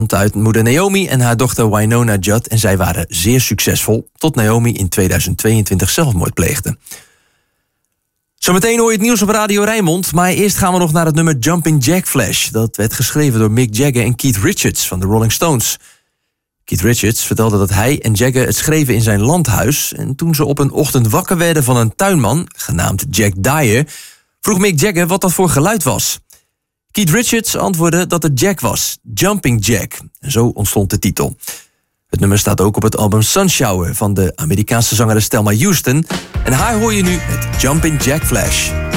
uit moeder Naomi en haar dochter Wynonna Judd en zij waren zeer succesvol, tot Naomi in 2022 zelfmoord pleegde. Zometeen hoor je het nieuws op Radio Rijnmond, maar eerst gaan we nog naar het nummer Jumping Jack Flash. Dat werd geschreven door Mick Jagger en Keith Richards van de Rolling Stones. Keith Richards vertelde dat hij en Jagger het schreven in zijn landhuis en toen ze op een ochtend wakker werden van een tuinman, genaamd Jack Dyer, vroeg Mick Jagger wat dat voor geluid was. Keith Richards antwoordde dat het Jack was, Jumping Jack. En zo ontstond de titel. Het nummer staat ook op het album Sunshower van de Amerikaanse zangeres Thelma Houston. En haar hoor je nu met Jumping Jack Flash.